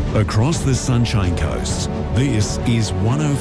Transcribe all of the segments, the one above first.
Across the Sunshine Coast, this is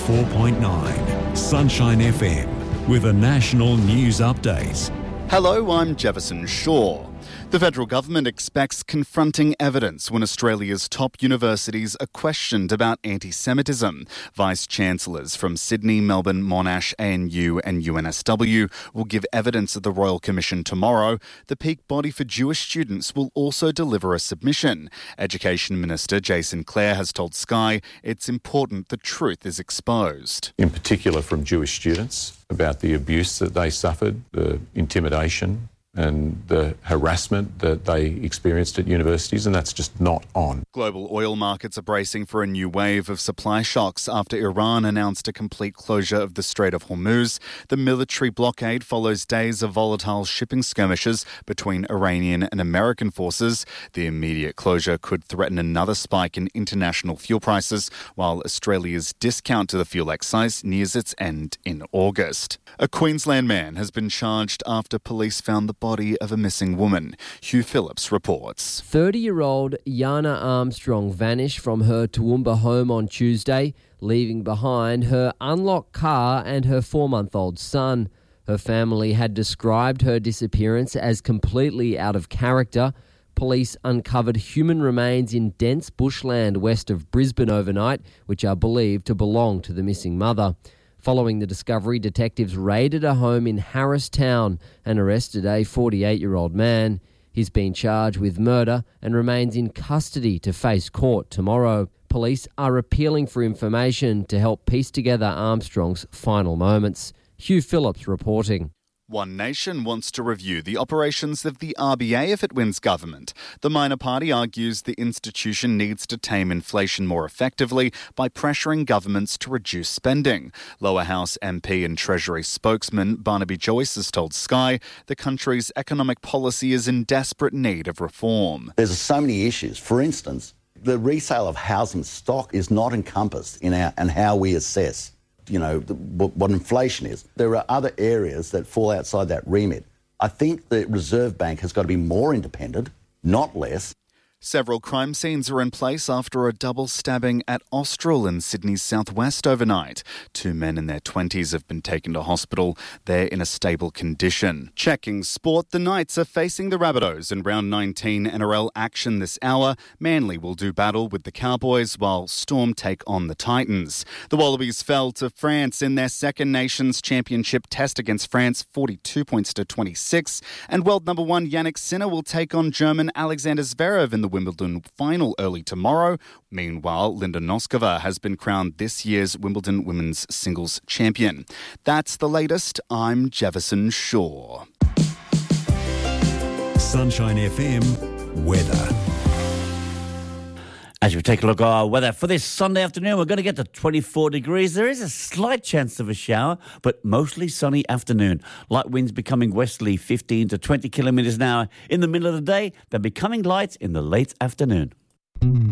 104.9 Sunshine FM with a national news update. Hello, I'm Jefferson Shaw. The federal government expects confronting evidence when Australia's top universities are questioned about anti-Semitism. Vice-Chancellors from Sydney, Melbourne, Monash, ANU and UNSW will give evidence at the Royal Commission tomorrow. The peak body for Jewish students will also deliver a submission. Education Minister Jason Clare has told Sky it's important the truth is exposed. In particular from Jewish students about the abuse that they suffered, the intimidation and the harassment that they experienced at universities, and that's just not on. Global oil markets are bracing for a new wave of supply shocks after Iran announced a complete closure of the Strait of Hormuz. The military blockade follows days of volatile shipping skirmishes between Iranian and American forces. The immediate closure could threaten another spike in international fuel prices, while Australia's discount to the fuel excise nears its end in August. A Queensland man has been charged after police found the body of a missing woman. Hugh Phillips reports. 30-year-old Yana Armstrong vanished from her Toowoomba home on Tuesday, leaving behind her unlocked car and her 4-month-old son. Her family had described her disappearance as completely out of character. Police uncovered human remains in dense bushland west of Brisbane overnight, which are believed to belong to the missing mother. Following the discovery, detectives raided a home in Harristown and arrested a 48-year-old man. He's been charged with murder and remains in custody to face court tomorrow. Police are appealing for information to help piece together Armstrong's final moments. Hugh Phillips reporting. One Nation wants to review the operations of the RBA if it wins government. The minor party argues the institution needs to tame inflation more effectively by pressuring governments to reduce spending. Lower House MP and Treasury spokesman Barnaby Joyce has told Sky the country's economic policy is in desperate need of reform. There's so many issues. For instance, the resale of housing stock is not encompassed in how we assess what inflation is. There are other areas that fall outside that remit. I think the Reserve Bank has got to be more independent, not less. Several crime scenes are in place after a double stabbing at Austral in Sydney's southwest overnight. 2 men in their 20s have been taken to hospital. They're in a stable condition. Checking sport, the Knights are facing the Rabbitohs in round 19 NRL action this hour. Manly will do battle with the Cowboys while Storm take on the Titans. The Wallabies fell to France in their second Nations Championship test against France, 42 points to 26. And world number 1 Yannick Sinner will take on German Alexander Zverev in the Wimbledon final early tomorrow. Meanwhile, Linda Noskova has been crowned this year's Wimbledon women's singles champion. That's the latest. I'm Jefferson Shaw. Sunshine FM weather. As we take a look at our weather for this Sunday afternoon, we're going to get to 24 degrees. There is a slight chance of a shower, but mostly sunny afternoon. Light winds becoming westerly, 15 to 20 kilometres an hour in the middle of the day, then becoming light in the late afternoon.